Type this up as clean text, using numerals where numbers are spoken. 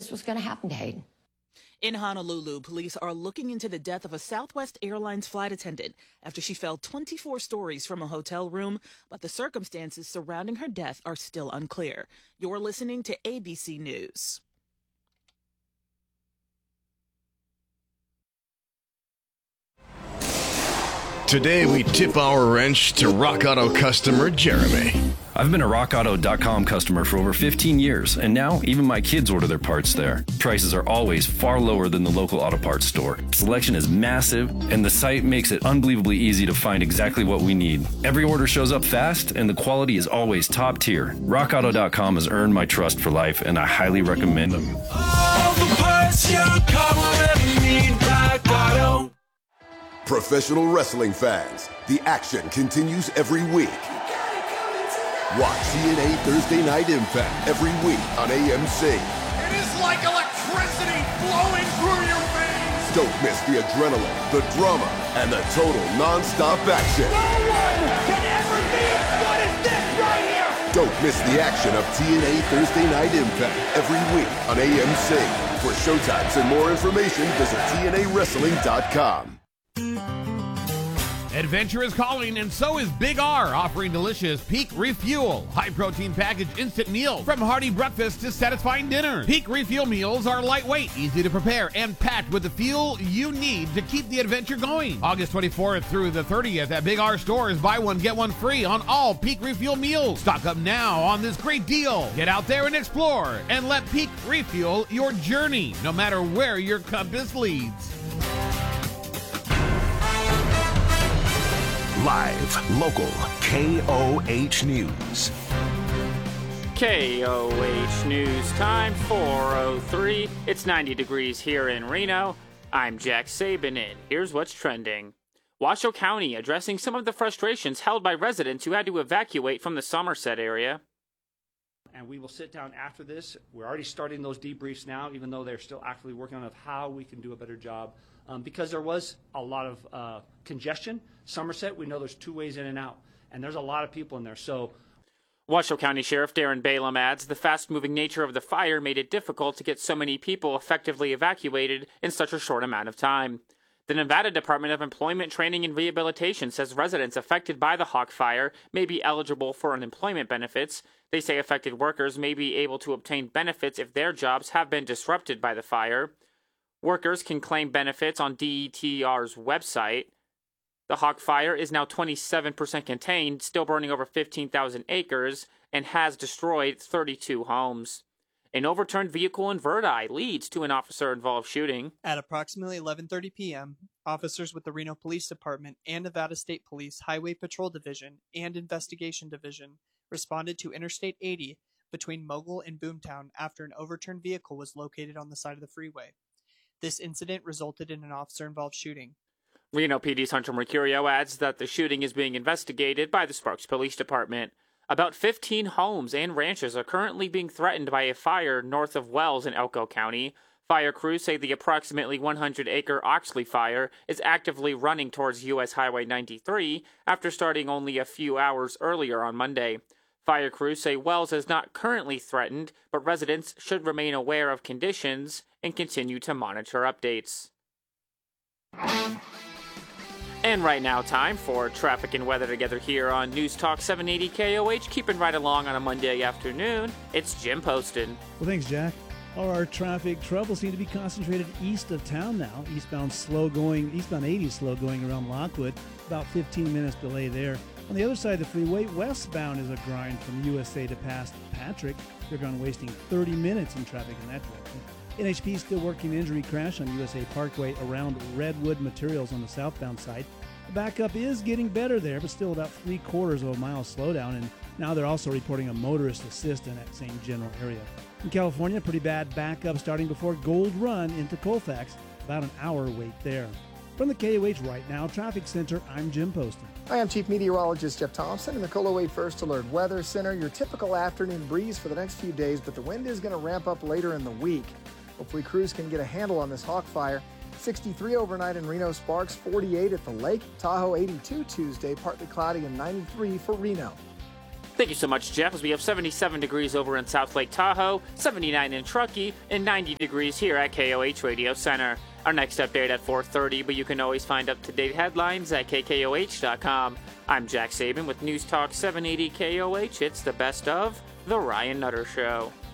this was going to happen to Hayden. In Honolulu, police are looking into the death of a Southwest Airlines flight attendant after she fell 24 stories from a hotel room, but the circumstances surrounding her death are still unclear. You're listening to ABC News. Today, we tip our wrench to Rock Auto customer Jeremy. I've been a RockAuto.com customer for over 15 years, and now even my kids order their parts there. Prices are always far lower than the local auto parts store. Selection is massive, and the site makes it unbelievably easy to find exactly what we need. Every order shows up fast, and the quality is always top tier. RockAuto.com has earned my trust for life, and I highly recommend them. All the parts your car will ever need, Rock Auto. Professional wrestling fans, the action continues every week. Watch TNA Thursday Night Impact every week on AMC. It is like electricity flowing through your veins. Don't miss the adrenaline, the drama, and the total non-stop action. No one can ever be as good as this right here. Don't miss the action of TNA Thursday Night Impact every week on AMC. For showtimes and more information, visit TNAWrestling.com. Adventure is calling, and so is Big R, offering delicious Peak Refuel, high-protein packaged instant meals. From hearty breakfast to satisfying dinner, Peak Refuel meals are lightweight, easy to prepare, and packed with the fuel you need to keep the adventure going. August 24th through the 30th at Big R stores, buy one, get one free on all Peak Refuel meals. Stock up now on this great deal. Get out there and explore, and let Peak Refuel your journey, no matter where your compass leads. Live, local, KOH News. KOH News time, 4:03. It's 90 degrees here in Reno. I'm Jack Sabin, and here's what's trending. Washoe County addressing some of the frustrations held by residents who had to evacuate from the Somerset area. And we will sit down after this. We're already starting those debriefs now, even though they're still actively working on of how we can do a better job. Because there was a lot of congestion. Somerset, we know there's two ways in and out, and there's a lot of people in there. So, Washoe County Sheriff Darren Balaam adds the fast-moving nature of the fire made it difficult to get so many people effectively evacuated in such a short amount of time. The Nevada Department of Employment, Training, and Rehabilitation says residents affected by the Hawk Fire may be eligible for unemployment benefits. They say affected workers may be able to obtain benefits if their jobs have been disrupted by the fire. Workers can claim benefits on DETR's website. The Hawk Fire is now 27% contained, still burning over 15,000 acres, and has destroyed 32 homes. An overturned vehicle in Verdi leads to an officer-involved shooting. At approximately 11:30 p.m., officers with the Reno Police Department and Nevada State Police Highway Patrol Division and Investigation Division responded to Interstate 80 between Mogul and Boomtown after an overturned vehicle was located on the side of the freeway. This incident resulted in an officer-involved shooting. Reno PD's Hunter Mercurio adds that the shooting is being investigated by the Sparks Police Department. About 15 homes and ranches are currently being threatened by a fire north of Wells in Elko County. Fire crews say the approximately 100-acre Oxley fire is actively running towards U.S. Highway 93 after starting only a few hours earlier on Monday. Fire crews say Wells is not currently threatened, but residents should remain aware of conditions and continue to monitor updates. And right now, time for traffic and weather together here on News Talk 780 KOH. Keeping right along on a Monday afternoon, it's Jim Poston. Well, thanks, Jack. All our traffic troubles seem to be concentrated east of town now. Eastbound 80 is slow going around Lockwood. About 15 minutes delay there. On the other side of the freeway, westbound is a grind from USA to past Patrick. They're gone wasting 30 minutes in traffic in that direction. NHP still working injury crash on USA Parkway around Redwood Materials on the southbound side. The backup is getting better there, but still about 3/4 of a mile slowdown, and now they're also reporting a motorist assist in that same general area. In California, pretty bad backup starting before Gold Run into Colfax. About an hour wait there. From the KOH Right Now Traffic Center, I'm Jim Poston. Hi, I'm Chief Meteorologist Jeff Thompson in the KOLA Wade First Alert Weather Center. Your typical afternoon breeze for the next few days, but the wind is going to ramp up later in the week. Hopefully crews can get a handle on this Hawk Fire. 63 overnight in Reno Sparks, 48 at the lake. Tahoe 82 Tuesday, partly cloudy, and 93 for Reno. Thank you so much, Jeff, as we have 77 degrees over in South Lake Tahoe, 79 in Truckee, and 90 degrees here at KOH Radio Center. Our next update at 4:30, but you can always find up-to-date headlines at KKOH.com. I'm Jack Saban with News Talk 780 KOH. It's the best of The Ryan Nutter Show.